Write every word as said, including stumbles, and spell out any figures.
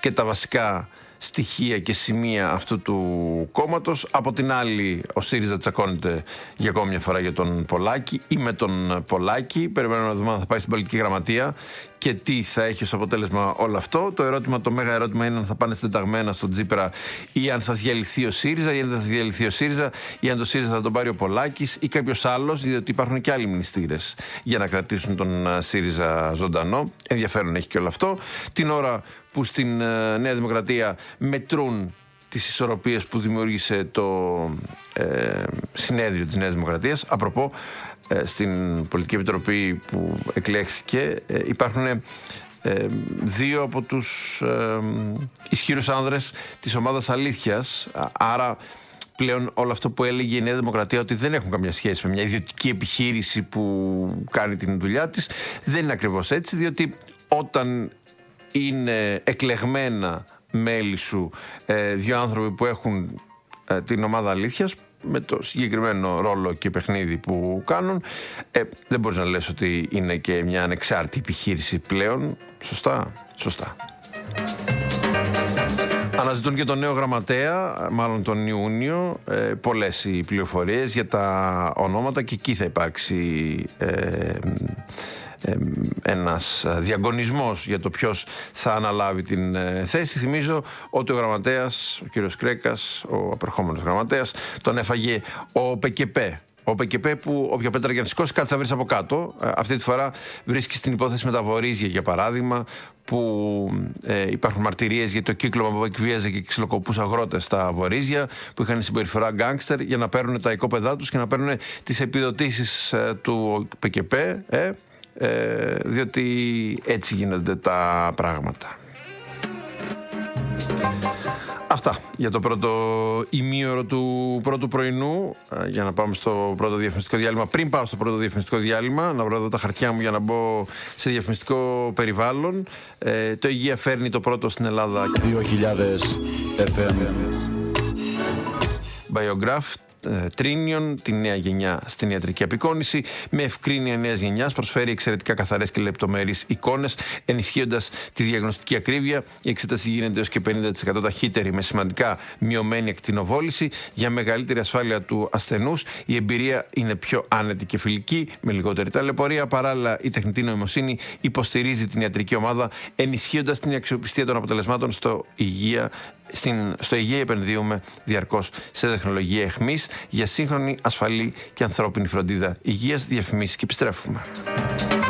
και τα βασικά στοιχεία και σημεία αυτού του κόμματος. Από την άλλη, ο ΣΥΡΙΖΑ τσακώνεται για ακόμη μια φορά για τον Πολάκη ή με τον Πολάκη. Περιμένουμε να δούμε αν θα πάει στην πολιτική γραμματεία και τι θα έχει ως αποτέλεσμα όλο αυτό. Το ερώτημα, το μέγα ερώτημα είναι αν θα πάνε συντεταγμένα στον Τσίπρα ή αν θα διαλυθεί ο ΣΥΡΙΖΑ ή αν δεν θα διαλυθεί ο ΣΥΡΙΖΑ ή αν το ΣΥΡΙΖΑ θα τον πάρει ο Πολάκης ή κάποιος άλλος, διότι υπάρχουν και άλλοι μνηστήρες για να κρατήσουν τον ΣΥΡΙΖΑ ζωντανό. Ενδιαφέρον έχει και όλο αυτό. Την ώρα που στην Νέα Δημοκρατία μετρούν τις ισορροπίες που δημιούργησε το ε, συνέδριο της Νέας Δημοκρατίας. Απροπό, ε, στην Πολιτική Επιτροπή που εκλέχθηκε ε, υπάρχουν ε, δύο από τους ε, ισχυρούς άνδρες της ομάδας αλήθειας. Άρα πλέον όλο αυτό που έλεγε η Νέα Δημοκρατία ότι δεν έχουν καμία σχέση με μια ιδιωτική επιχείρηση που κάνει την δουλειά της, δεν είναι ακριβώς έτσι, διότι όταν είναι εκλεγμένα μέλη σου ε, δύο άνθρωποι που έχουν ε, την ομάδα αλήθειας με το συγκεκριμένο ρόλο και παιχνίδι που κάνουν, ε, δεν μπορείς να λες ότι είναι και μια ανεξάρτητη επιχείρηση πλέον. Σωστά, σωστά. Αναζητούν και τον νέο γραμματέα, μάλλον τον Ιούνιο. Ε, πολλές οι πληροφορίες για τα ονόματα και εκεί θα υπάρξει ε, ένας διαγωνισμός για το ποιος θα αναλάβει την θέση. Θυμίζω ότι ο γραμματέας, ο κύριος Κρέκας, ο απερχόμενος γραμματέας, τον έφαγε ο ΠΚΠ. Ο ΠΚΠ που όποια πέτρα για να σηκώσει κάτι θα βρεις από κάτω. Αυτή τη φορά βρίσκει στην υπόθεση με τα Βορίζια, για παράδειγμα, που ε, υπάρχουν μαρτυρίες για το κύκλωμα που εκβίαζε και ξυλοκοπούσε αγρότες στα Βορίζια, που είχαν συμπεριφορά γκάνγκστερ για να παίρνουν τα οικόπεδά τους και να παίρνουν τις επιδοτήσεις ε, του ΠΚΠ, ε, ε, διότι έτσι γίνονται τα πράγματα. Αυτά για το πρώτο ημίωρο του πρώτου πρωινού. Για να πάμε στο πρώτο διαφημιστικό διάλειμμα. Πριν πάω στο πρώτο διαφημιστικό διάλειμμα, να βρω εδώ τα χαρτιά μου για να μπω σε διαφημιστικό περιβάλλον. Ε, το Υγεία φέρνει το πρώτο στην Ελλάδα. δύο χιλιάδες εφ εμ. Biograph. Τρίνιον, τη νέα γενιά στην ιατρική απεικόνηση. Με ευκρίνεια νέας γενιάς προσφέρει εξαιρετικά καθαρές και λεπτομερείς εικόνες, ενισχύοντας τη διαγνωστική ακρίβεια. Η εξέταση γίνεται έως και πενήντα τοις εκατό ταχύτερη, με σημαντικά μειωμένη ακτινοβόληση. Για μεγαλύτερη ασφάλεια του ασθενούς, η εμπειρία είναι πιο άνετη και φιλική, με λιγότερη ταλαιπωρία. Παράλληλα, η τεχνητή νοημοσύνη υποστηρίζει την ιατρική ομάδα, ενισχύοντας την αξιοπιστία των αποτελεσμάτων στο υγεία. Στην, στο υγεία επενδύουμε διαρκώς σε τεχνολογία εχμής για σύγχρονη, ασφαλή και ανθρώπινη φροντίδα υγείας. Διαφημίσεις και επιστρέφουμε.